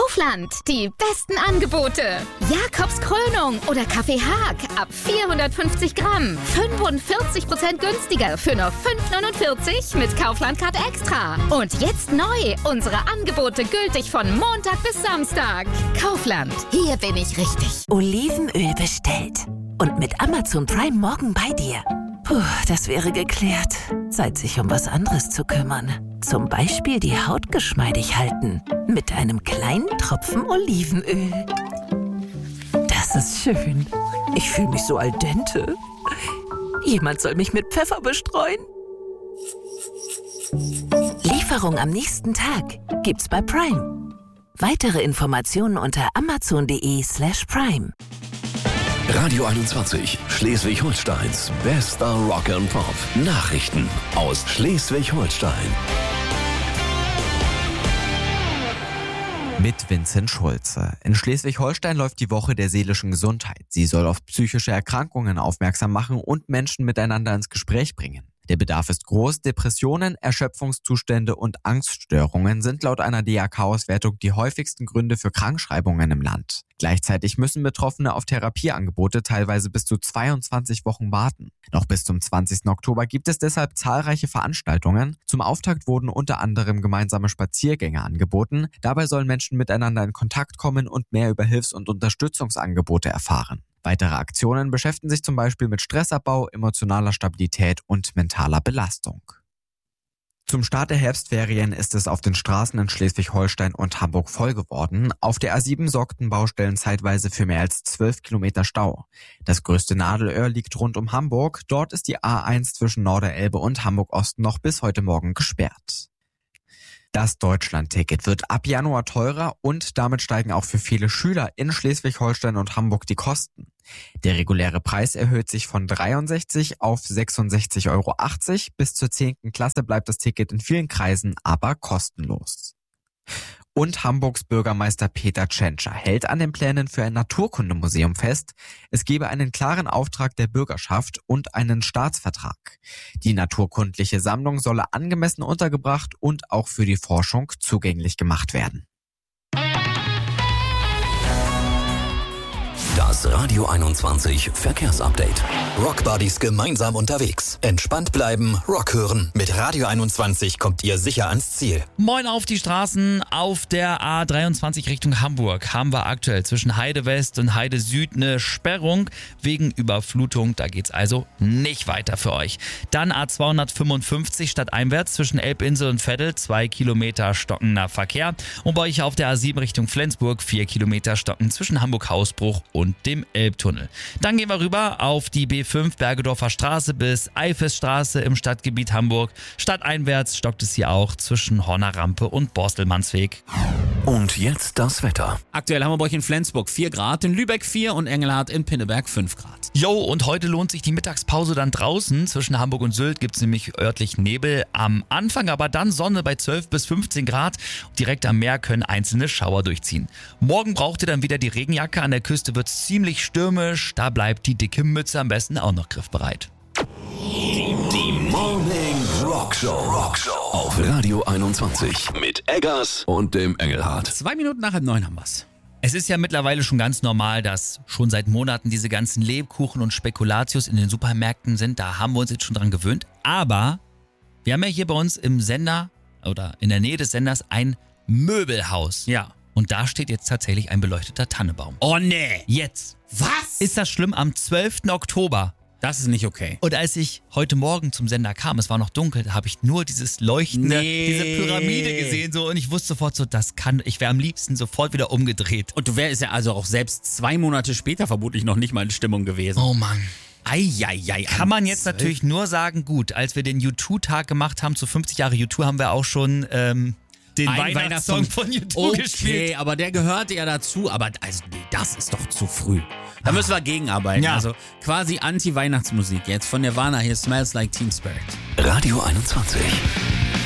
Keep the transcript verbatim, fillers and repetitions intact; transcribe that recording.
Kaufland, die besten Angebote. Jakobs Krönung oder Kaffee Haag ab vierhundertfünfzig Gramm. fünfundvierzig Prozent günstiger für nur fünf neunundvierzig mit Kaufland-Card Extra. Und jetzt neu, unsere Angebote gültig von Montag bis Samstag. Kaufland, hier bin ich richtig. Olivenöl bestellt. Und mit Amazon Prime morgen bei dir. Puh, das wäre geklärt. Zeit, sich um was anderes zu kümmern. Zum Beispiel die Haut geschmeidig halten. Mit einem kleinen Tropfen Olivenöl. Das ist schön. Ich fühle mich so al dente. Jemand soll mich mit Pfeffer bestreuen. Lieferung am nächsten Tag gibt's bei Prime. Weitere Informationen unter amazon.de slash prime. Radio einundzwanzig, Schleswig-Holsteins bester Rock and Pop. Nachrichten aus Schleswig-Holstein. Mit Vincent Schulze. In Schleswig-Holstein läuft die Woche der seelischen Gesundheit. Sie soll auf psychische Erkrankungen aufmerksam machen und Menschen miteinander ins Gespräch bringen. Der Bedarf ist groß. Depressionen, Erschöpfungszustände und Angststörungen sind laut einer D A K-Auswertung die häufigsten Gründe für Krankschreibungen im Land. Gleichzeitig müssen Betroffene auf Therapieangebote teilweise bis zu zweiundzwanzig Wochen warten. Noch bis zum zwanzigsten Oktober gibt es deshalb zahlreiche Veranstaltungen. Zum Auftakt wurden unter anderem gemeinsame Spaziergänge angeboten. Dabei sollen Menschen miteinander in Kontakt kommen und mehr über Hilfs- und Unterstützungsangebote erfahren. Weitere Aktionen beschäftigen sich zum Beispiel mit Stressabbau, emotionaler Stabilität und mentaler Belastung. Zum Start der Herbstferien ist es auf den Straßen in Schleswig-Holstein und Hamburg voll geworden. Auf der A sieben sorgten Baustellen zeitweise für mehr als zwölf Kilometer Stau. Das größte Nadelöhr liegt rund um Hamburg. Dort ist die A eins zwischen Norderelbe und Hamburg-Osten noch bis heute Morgen gesperrt. Das Deutschland-Ticket wird ab Januar teurer und damit steigen auch für viele Schüler in Schleswig-Holstein und Hamburg die Kosten. Der reguläre Preis erhöht sich von dreiundsechzig auf sechsundsechzig Euro achtzig. Bis zur zehnten Klasse bleibt das Ticket in vielen Kreisen aber kostenlos. Und Hamburgs Bürgermeister Peter Tschentscher hält an den Plänen für ein Naturkundemuseum fest. Es gebe einen klaren Auftrag der Bürgerschaft und einen Staatsvertrag. Die naturkundliche Sammlung solle angemessen untergebracht und auch für die Forschung zugänglich gemacht werden. Das Radio einundzwanzig Verkehrsupdate. Rockbuddies gemeinsam unterwegs. Entspannt bleiben, Rock hören. Mit Radio einundzwanzig kommt ihr sicher ans Ziel. Moin auf die Straßen. Auf der A dreiundzwanzig Richtung Hamburg haben wir aktuell zwischen Heide West und Heide Süd eine Sperrung wegen Überflutung. Da geht's also nicht weiter für euch. Dann A zweihundertfünfundfünfzig stadteinwärts zwischen Elbinsel und Veddel. Zwei Kilometer stockender Verkehr. Und bei euch auf der A sieben Richtung Flensburg. Vier Kilometer stocken zwischen Hamburg-Hausbruch und dem Elbtunnel. Dann gehen wir rüber auf die B fünf Bergedorfer Straße bis Eifesstraße im Stadtgebiet Hamburg. Stadteinwärts stockt es hier auch zwischen Horner Rampe und Borstelmannsweg. Und jetzt das Wetter. Aktuell haben wir bei euch in Flensburg vier Grad, in Lübeck vier und Engelhardt in Pinneberg fünf Grad. Jo, und heute lohnt sich die Mittagspause dann draußen. Zwischen Hamburg und Sylt gibt es nämlich örtlich Nebel am Anfang, aber dann Sonne bei zwölf bis fünfzehn Grad. Direkt am Meer können einzelne Schauer durchziehen. Morgen braucht ihr dann wieder die Regenjacke. An der Küste wird es ziemlich stürmisch. Da bleibt die dicke Mütze am besten auch noch griffbereit. Die Morning Rock Show. Rockshow auf Radio einundzwanzig mit Eggers und dem Engelhardt. Zwei Minuten nach halb neun haben wir's. Es ist ja mittlerweile schon ganz normal, dass schon seit Monaten diese ganzen Lebkuchen und Spekulatius in den Supermärkten sind. Da haben wir uns jetzt schon dran gewöhnt. Aber wir haben ja hier bei uns im Sender oder in der Nähe des Senders ein Möbelhaus. Ja. Und da steht jetzt tatsächlich ein beleuchteter Tannebaum. Oh nee. Jetzt. Was? Ist das schlimm? Am zwölften Oktober. Das ist nicht okay. Und als ich heute Morgen zum Sender kam, es war noch dunkel, da habe ich nur dieses leuchtende, nee. diese Pyramide gesehen so und ich wusste sofort so, das kann, ich wäre am liebsten sofort wieder umgedreht. Und du wärst ja also auch selbst zwei Monate später vermutlich noch nicht mal in Stimmung gewesen. Oh Mann. Eieiei. Kann man jetzt natürlich nur sagen, gut, als wir den U zwei Tag gemacht haben, zu fünfzig Jahre U zwei, haben wir auch schon ähm, den Ein Weihnachtssong von U zwei okay, gespielt. Okay, aber der gehörte ja dazu. Aber also, nee, das ist doch zu früh. Da müssen wir gegenarbeiten. Ja. Also quasi Anti-Weihnachtsmusik. Jetzt von Nirvana hier Smells Like Teen Spirit. Radio einundzwanzig.